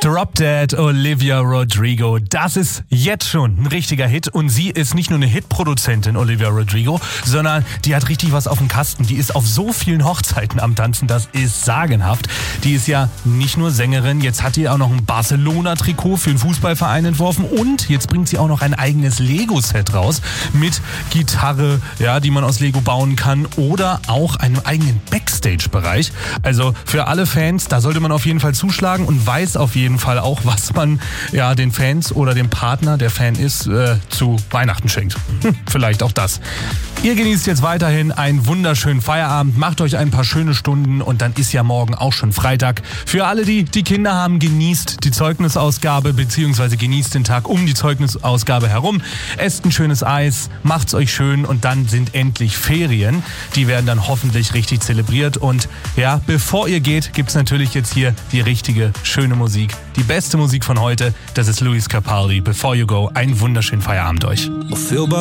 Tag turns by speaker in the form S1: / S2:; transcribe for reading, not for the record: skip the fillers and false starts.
S1: Drop Dead, Olivia Rodrigo. Das ist jetzt schon ein richtiger Hit. Und sie ist nicht nur eine Hitproduzentin, Olivia Rodrigo, sondern die hat richtig was auf dem Kasten. Die ist auf so vielen Hochzeiten am Tanzen, das ist sagenhaft. Die ist ja nicht nur Sängerin, jetzt hat die auch noch ein Barcelona-Trikot für den Fußballverein entworfen. Und jetzt bringt sie auch noch ein eigenes Lego-Set raus mit Gitarre, ja, die man aus Lego bauen kann. Oder auch einem eigenen Backstage-Bereich. Also für alle Fans, da sollte man auf jeden Fall zuschlagen und weiß auf jeden Fall auch, was man ja den Fans oder dem Partner, der Fan ist, zu Weihnachten schenkt. Vielleicht auch das. Ihr genießt jetzt weiterhin einen wunderschönen Feierabend, macht euch ein paar schöne Stunden und dann ist ja morgen auch schon Freitag. Für alle, die Kinder haben, genießt die Zeugnisausgabe bzw. genießt den Tag um die Zeugnisausgabe herum. Esst ein schönes Eis, macht's euch schön und dann sind endlich Ferien. Die werden dann hoffentlich richtig zelebriert und ja, bevor ihr geht, gibt's natürlich jetzt hier die richtige, schöne Musik. Die beste Musik von heute, das ist Lewis Capaldi, Before You Go. Einen wunderschönen Feierabend euch.